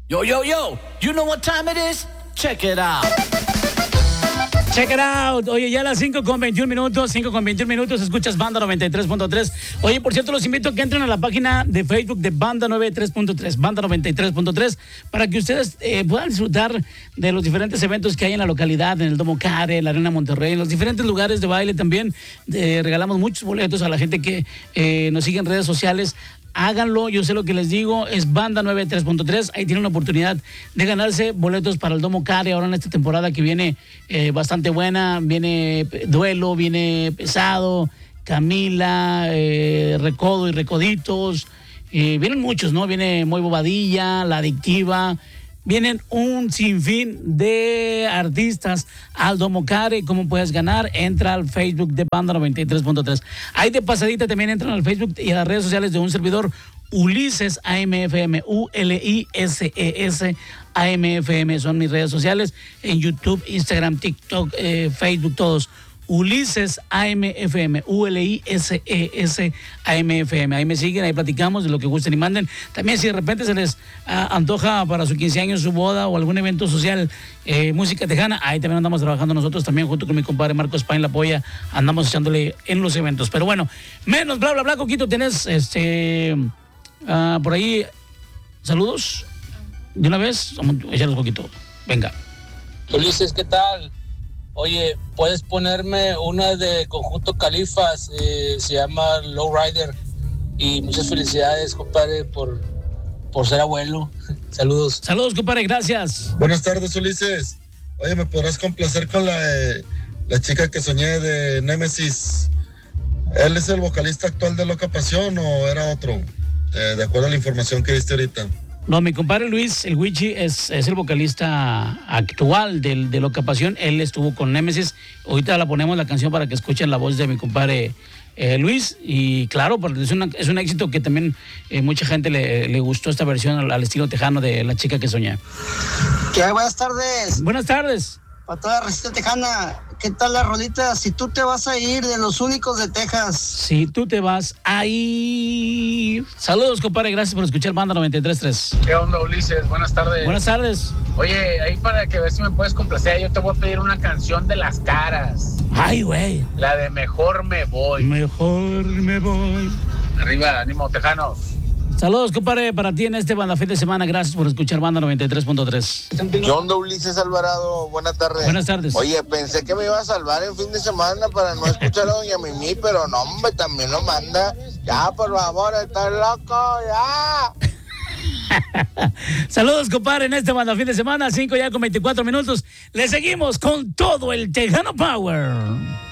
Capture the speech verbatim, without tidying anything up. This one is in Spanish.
Yo, yo, yo, you know what time it is? Check it out. Check it out. Oye, ya a las cinco con veintiún minutos, cinco con veintiún minutos, escuchas Banda noventa y tres punto tres. Oye, por cierto, los invito a que entren a la página de Facebook de Banda noventa y tres punto tres, Banda noventa y tres punto tres, para que ustedes eh, puedan disfrutar de los diferentes eventos que hay en la localidad, en el Domo Care, en la Arena Monterrey, en los diferentes lugares de baile también. Eh, regalamos muchos boletos a la gente que eh, nos sigue en redes sociales. Háganlo, yo sé lo que les digo, es Banda noventa y tres punto tres, ahí tienen una oportunidad de ganarse boletos para el Domo Care ahora en esta temporada que viene eh, bastante buena, viene Duelo, viene Pesado, Camila, eh, Recodo y Recoditos, eh, vienen muchos, ¿no? Viene Muy Bobadilla, La Adictiva, vienen un sinfín de artistas al Domo Care. ¿Cómo puedes ganar? Entra al Facebook de Banda noventa y tres punto tres. Ahí de pasadita también entran al Facebook y a las redes sociales de un servidor, Ulises A M F M, U L I S E S A M F M. Son mis redes sociales en YouTube, Instagram, TikTok, eh, Facebook, todos. Ulises A M F M, U L I S E S A M F M. Ahí me siguen, ahí platicamos de lo que gusten y manden. También si de repente se les uh, antoja para su quince años, su boda o algún evento social, eh, música tejana, ahí también andamos trabajando nosotros también junto con mi compadre Marcos Pain La Polla, andamos echándole en los eventos. Pero bueno, menos bla bla bla, Coquito, tenés este uh, por ahí saludos de una vez, vamos a echarlos Coquito. Venga. Ulises, ¿qué tal? Oye, ¿puedes ponerme una de Conjunto Califas? Eh, se llama Lowrider. Y muchas felicidades, compadre, por, por ser abuelo. Saludos. Saludos, compadre, gracias. Buenas tardes, Ulises. Oye, ¿me podrás complacer con la, eh, la chica que soñé de Némesis? ¿Él es el vocalista actual de Loca Pasión o era otro? Eh, de acuerdo a la información que diste ahorita. No, mi compadre Luis, el Wichi, es, es el vocalista actual del, de Loca Pasión. Él estuvo con Némesis. Ahorita la ponemos la canción para que escuchen la voz de mi compadre eh, Luis. Y claro, es, una, es un éxito que también eh, mucha gente le, le gustó esta versión al, al estilo tejano de La Chica que Soñé. ¿Qué? Buenas tardes. Buenas tardes. Para toda la receta tejana, ¿qué tal la rolita? Si tú te vas a ir, de los únicos de Texas. Si tú te vas a ir. Saludos, compadre, gracias por escuchar Banda noventa y tres punto tres. ¿Qué onda, Ulises? Buenas tardes. Buenas tardes. Oye, ahí para que ver si me puedes complacer, yo te voy a pedir una canción de Las Caras. Ay, güey. La de Mejor Me Voy. Mejor me voy. Arriba, ánimo, tejanos. Saludos, compadre, para ti en este Banda Fin de Semana. Gracias por escuchar Banda noventa y tres punto tres. ¿Qué onda, Ulises Alvarado? Buenas tardes. Buenas tardes. Oye, pensé que me iba a salvar en fin de semana para no escuchar a Doña Mimi, pero no, hombre, también lo manda. Ya, por favor, estás loco, ya. Saludos, compadre, en este Banda Fin de Semana, cinco ya con veinticuatro minutos. Le seguimos con todo el Tejano Power.